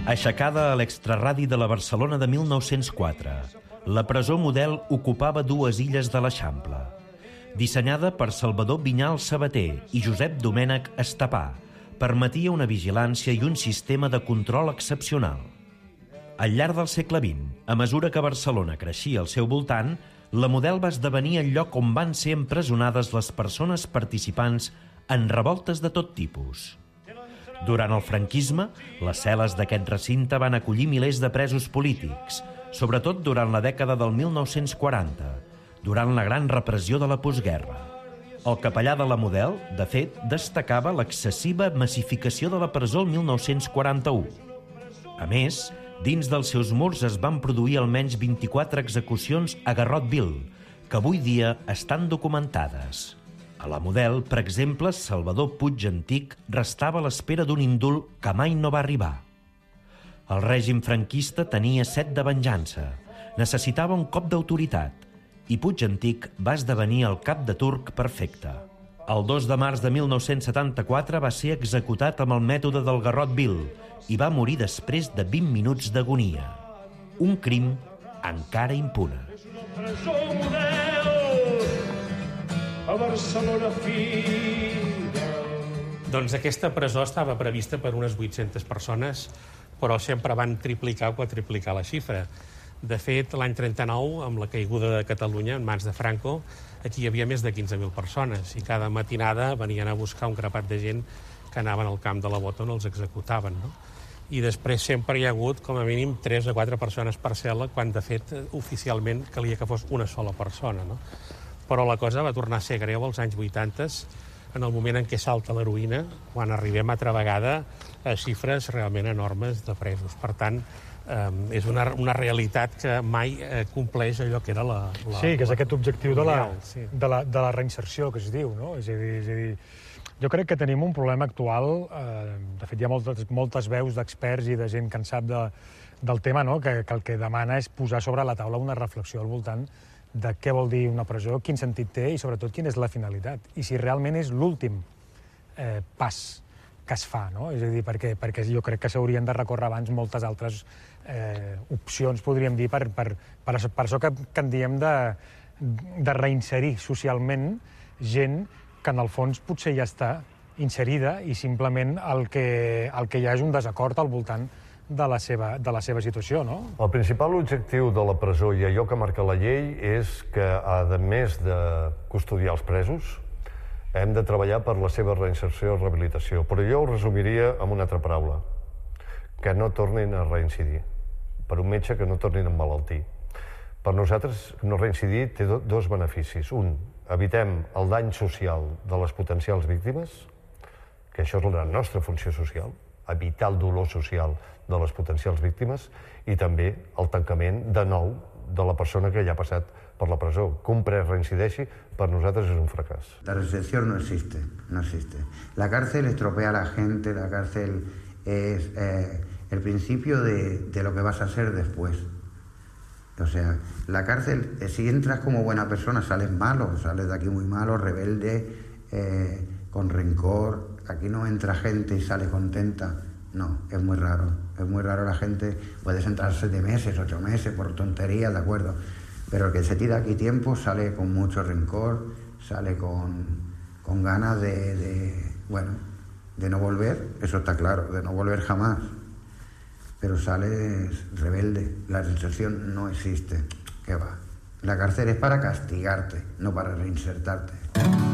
Aixecada a l'extraradi de la Barcelona de 1904, la presó model ocupava 2 illes de l'Eixample. Dissenyada per Salvador Vinyal Sabater i Josep Domènech Estapà, permetia una vigilància i un sistema de control excepcional. Al llarg del segle XX, a mesura que Barcelona creixia al seu voltant, la model va esdevenir el lloc on van ser empresonades les persones participants en revoltes de tot tipus. Durant el franquisme, les cel·les d'aquest recinte van acollir milers de presos polítics, sobretot durant la dècada del 1940, durant la gran repressió de la postguerra. El capellà de la model, de fet, destacava l'excessiva massificació de la presó el 1941. A més, dins dels seus murs es van produir almenys 24 execucions a Garrot Vil, que avui dia estan documentades. A la model, per exemple, Salvador Puig Antic restava a l'espera d'un indult que mai no va arribar. El règim franquista tenia set de venjança, necessitava un cop d'autoritat, i Puig Antic va esdevenir el cap de turc perfecte. El 2 de març de 1974 va ser executat amb el mètode del Garrot Vil i va morir després de 20 minuts d'agonia. Un crim encara impune. A Barcelona fira. Doncs aquesta presó estava prevista per unes 800 persones, però sempre van triplicar o quadriplicar la xifra. De fet, l'any 39, amb la caiguda de Catalunya en mans de Franco, aquí hi havia més de 15.000 persones i cada matinada venien a buscar un grapat de gent que anaven al camp de la Bota on els executaven, no? I després sempre hi ha hagut com a mínim 3 o 4 persones per cel·la, quan de fet oficialment calia que fos una sola persona, no? Però la cosa va tornar a ser greu als anys 80, en el moment en què salta l'heroïna, quan arribem altra vegada a xifres realment enormes de presos. Per tant, és una realitat que mai compleix allò que era la sí, que és aquest objectiu de la reinserció que es diu, no? És a dir, jo crec que tenim un problema actual, de fet hi ha moltes veus d'experts i de gent que en sap del tema, no? Que el que demana és posar sobre la taula una reflexió al voltant de què vol dir una presó, quin sentit té i sobretot quina és la finalitat, i si realment és l'últim pas que es fa, no? És a dir, perquè jo crec que s'haurien de recórrer abans moltes altres opcions, podríem dir, per això que en diem de reinserir socialment gent que en el fons potser ja està inserida i simplement el que hi ha és un desacord al voltant de la seva situació, no? El principal objectiu de la presó i allò que marca la llei és que, a més de custodiar els presos, hem de treballar per la seva reinserció i rehabilitació. Però jo ho resumiria amb una altra paraula, que no tornin a reincidir. Per un metge que no tornin a emmalaltir. Per nosaltres, no reincidir té dos beneficis. Un, evitem el dany social de les potencials víctimes, que això és la nostra funció social, evitar el dolor social de les potencials víctimes, i també el tancament de nou de la persona que ja ha passat por la presó. Que un pres reincideixi, per nosaltres és un fracàs. La reinserción no existe, no existe. La cárcel estropea a la gente, la cárcel es el principio de lo que vas a ser después. O sea, la cárcel, si entras como buena persona, sales malo, sales de aquí muy malo, rebelde, con rencor. Aquí no entra gente y sale contenta. No, es muy raro la gente. Puedes entrar 7 meses, 8 meses por tonterías, de acuerdo. Pero el que se tira aquí tiempo sale con mucho rencor, sale con ganas de no volver, eso está claro, de no volver jamás. Pero sales rebelde, la reinserción no existe, ¿qué va? La cárcel es para castigarte, no para reinsertarte.